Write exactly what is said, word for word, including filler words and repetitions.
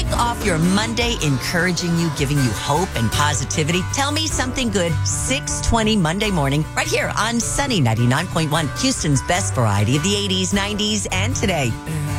Kick off your Monday encouraging you, giving you hope and positivity. Tell me something good, six twenty Monday morning, right here on Sunny ninety-nine point one, Houston's best variety of the eighties, nineties, and today.